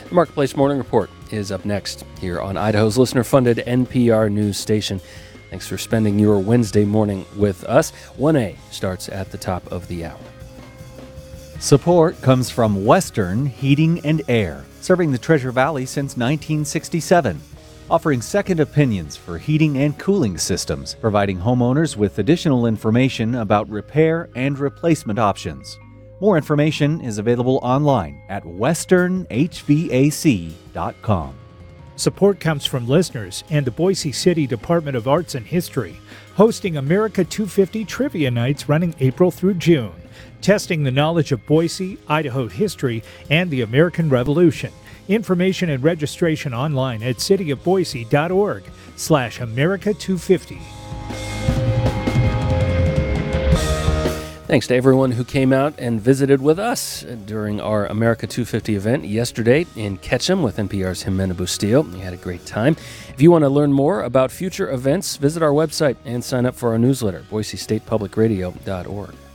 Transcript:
The Marketplace Morning Report is up next here on Idaho's listener-funded NPR news station. Thanks for spending your Wednesday morning with us. 1A starts at the top of the hour. Support comes from Western Heating and Air, serving the Treasure Valley since 1967. Offering second opinions for heating and cooling systems, providing homeowners with additional information about repair and replacement options. More information is available online at westernhvac.com. Support comes from listeners and the Boise City Department of Arts and History, hosting America 250 Trivia Nights running April through June, testing the knowledge of Boise, Idaho history, and the American Revolution. Information and registration online at cityofboise.org/America250. Thanks to everyone who came out and visited with us during our America 250 event yesterday in Ketchum with NPR's Jimena Bustillo. We had a great time. If you want to learn more about future events, visit our website and sign up for our newsletter, boisestatepublicradio.org.